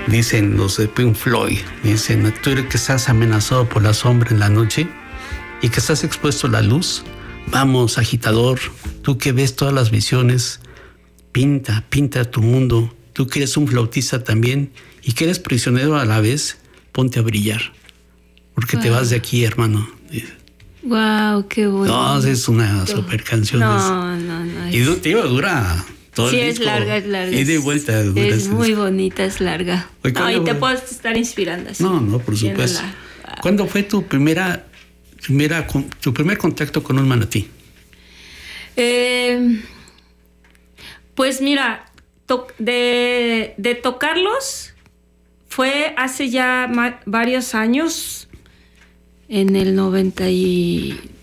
Dicen los de Pink Floyd, dicen, tú eres que estás amenazado por la sombra en la noche y que estás expuesto a la luz. Vamos, agitador, tú que ves todas las visiones, pinta tu mundo. Tú que eres un flautista también y que eres prisionero a la vez, ponte a brillar, porque te vas de aquí, hermano. Wow, qué bueno. No, es una super canción. No. Y te iba dura. Todo sí, el es disco. larga. Y de vuelta. Es muy bonita, es larga. Oye, y te puedes estar inspirando así. No, por supuesto. Wow. ¿Cuándo fue tu primer contacto con un manatí? Pues mira, de tocarlos fue hace ya varios años, en el 90 y